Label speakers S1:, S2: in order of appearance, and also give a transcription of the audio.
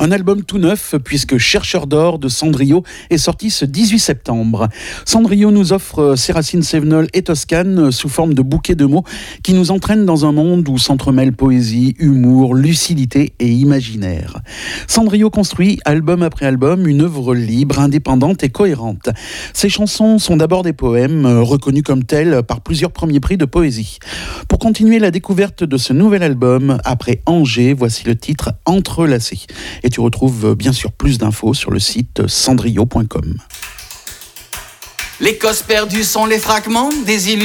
S1: Un album tout neuf puisque Chercheur d'or de Cendrillon est sorti ce 18 septembre. Cendrillon nous offre ses racines cévenoles et toscanes sous forme de bouquets de mots qui nous entraînent dans un monde où s'entremêlent poésie, humour, lucidité et imaginaire. Cendrillon construit, album après album, une œuvre libre, indépendante et cohérente. Ses chansons sont d'abord des poèmes, reconnus comme tels par plusieurs premiers prix de poésie. Pour continuer la découverte de ce nouvel album, après Angers, voici le titre Entrelacé. Et tu retrouves bien sûr plus d'infos sur le site cendrillon.com.
S2: Les causes perdues sont les fragments des illusions.